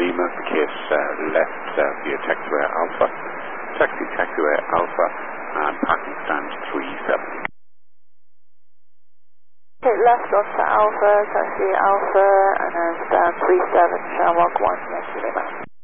Lima, kiss left via taxiway Alpha, taxiway Alpha, and parking stands 37. Hit left onto Alpha, taxi Alpha, and then stand 37, shall walk 1, Yankee Lima.